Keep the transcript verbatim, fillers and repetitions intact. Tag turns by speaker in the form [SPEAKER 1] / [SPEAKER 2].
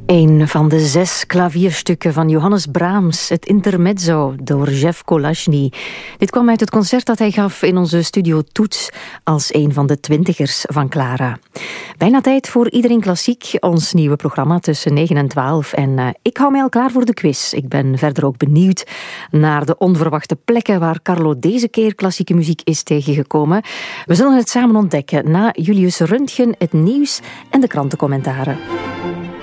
[SPEAKER 1] Een van de zes klavierstukken van Johannes Brahms, het Intermezzo, door Jeff Kolachny. Dit kwam uit het concert dat hij gaf in onze studio Toets als een van de twintigers van Clara. Bijna tijd voor Iedereen Klassiek, ons nieuwe programma tussen negen en twaalf. En uh, ik hou mij al klaar voor de quiz. Ik ben verder ook benieuwd naar de onverwachte plekken waar Carlo deze keer klassieke muziek is tegengekomen. We zullen het samen ontdekken na Julius Röntgen, het nieuws en de krantencommentaren.